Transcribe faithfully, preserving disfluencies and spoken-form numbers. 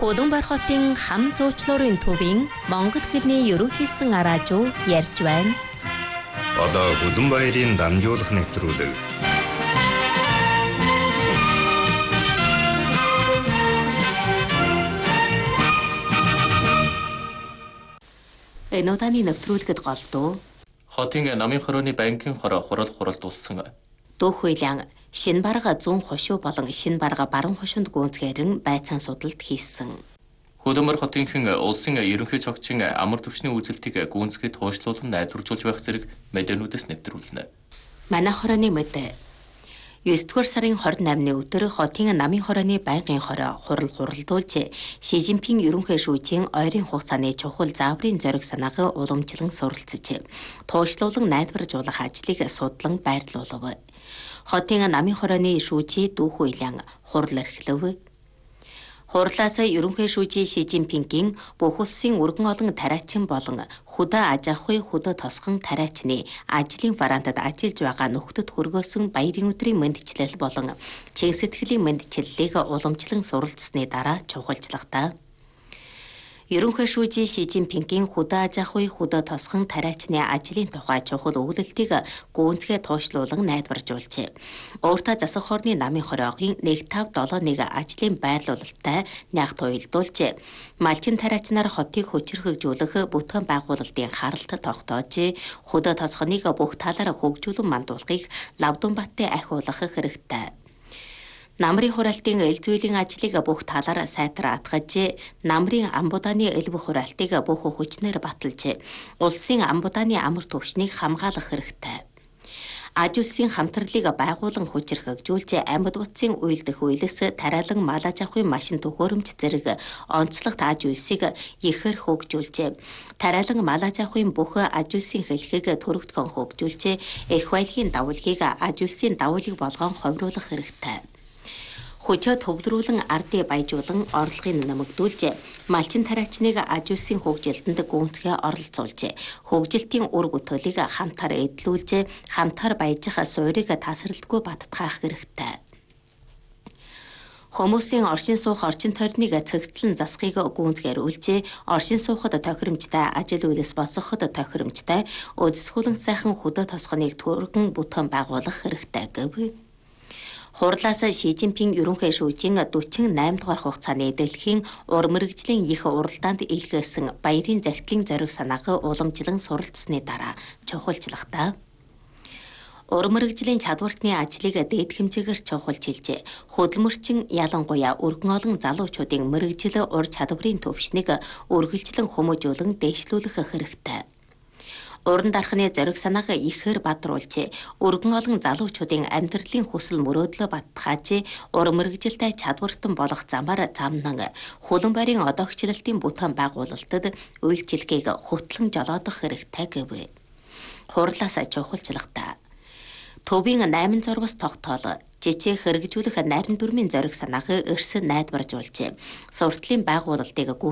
Худамбар хотын хам зуучлуурын төвийн Монгол хэлний ерөнхийсэн араажуу ярьж байна. Одоо Худамбаярын дамжуулах нэвтрүүлэг. Энэ удааны нэвтрүүлгэд голдуу хотын намын хорооны банкын хороо хурал хуралдуулсан. Дөх хуйлан шинэ барга зүүн хошуу болон шинэ барга баруун хошуунд гүнзгээрэн байцаан судалт хийсэн. Худамбар хотынхан улсын ерөнхий цогцын амар түвшний үйлчлэлтийг гүнзгийд хойшлуулан найдваржуулж байх зэрэг мэдээнүүдээс нэвтрүүлнэ. Манай хорооны мэдээ есдүгээр сарын хорин наймны өдөр хотын намын хорооны байнгын хороо хурал хуралдуулж Ши Жинпин ерөнхий шүүжийн ойрын хугацааны чухал зааврын зориг санааг уламжлан суралцж, туушлуулан найдваржуулах ажлыг судлан байрлуулав. Хотын намын хорооны шүүжий Дөх хуйлан хурал эрхлэв. Хурлаас ерөнхий шүүжий Ши Жинпингийн бүх улсын өргөн олон тариачин болон худаа аж ахуй худаа тосгон тариачны ажлын варантад ажиллаж байгаа нөхдөд хөргөөсөн баярын өдрийн мэндчилэл болон чин сэтгэлийн мэндчиллийг уламжлан суралцсны дараа чухалчлагтай. Ерөнхий шүүжий Ши Жинпингийн худаа аж ахуй худаа тосгон тариачны ажлын тухай чухал өгүүлэлтийг гүнзгий туушлуулан найдваржуулжээ. Өөртөө засах хорны намын хороогийн нэг тавь долоо нэг ажлын байрлуулалттай нягт уялдуулж, малчин тариачнаар хотыг хүчирхэгжүүлэх бүтээн байгуулалтын харалт тогтоож, худаа тосгоныг бүх талаараа хөгжүүлэн мандуулахыг Лавдунбаттай ахиулах хэрэгтэй. Намрын хураалтын эл зүйлийн ажлыг бүх талаар сайтар атгаж, намрын амбудааны элбэг хураалтыг бүх хүчнээр баталж, улсын амбудааны амар түвшнийг хамгаалах хэрэгтэй. Аж улсын хамтралыг байгуулан хүчирхэгжүүлж, амьд утсын уйлдах үйлс тариалан мал аж ахуйн машин төхөөрөмж зэрэг онцлогт аж улсыг ихээр хөгжүүлж, тариалан мал аж ахуйн бүх аж улсын хэлхийг төрөвдгөн хөгжүүлж, эх баялагын давалгийг аж улсын давалыг болгон ховруулах хэрэгтэй. Хүчөө төвлөрүүлэн ардыг баяжуулан орлогыг нэмэгдүүлж, малчин тариачныг аж улсын хөгжилтөнд гүнзгий оролцуулж, хөгжилтийн үр бүтээлийг хамтаар эдлүүлж, хамтаар баяжих суурийг тасралтгүй баттгаах хэрэгтэй. Хүмүүсийн оршин суух орчин тойрныг цэгцлэн засахыг гүнзгийрүүлж, оршин суухад тохиромжтой ажил үйлс босгоход тохиромжтой өдсгүүлэн сайхан худаа тосгоныг түргэн бүтээн байгуулах хэрэгтэй гэв. Хурлаас Ши Жинпин ерөнхий шүүжийн дөрвөн дугаар хугацааны дэлхийн ур мэргэжлийн их уралдаанд илгээсэн баярын захидлын зориг санааг уламжлан суралцсны дараа чухалчлагтай. Ур мэргэжлийн чадвартны ажлыг дээд хэмжээгээр чухалчилж, хөдөлмөрчин ялангуяа өргөн олон залуучуудын мэргэжил ур чадварын төвшнийг үргэлжлэн хүмүүжүүлэн дээшлүүлэх хэрэгтэй. Уран дарханы зориг санааг ихээр бадруулж, өргөн олон залуучуудын амьдралын хүсэл мөрөөдлөө баттгааж, ур мэргэжилтэй чадвартан болох замаар замнан Худамбарын одоогчлалтын бүтээн байгуулалтад үйлчилгээг хөтлөн жолоодох хэрэгтэй гэв. Хурлаас чухалчлагтай. Төвийн найман зурвас тогтоол, жижиг хэрэгжүүлэх нарийн дүрмийн зориг санааг эрс найдваржуулж, суртлын байгуулалтыг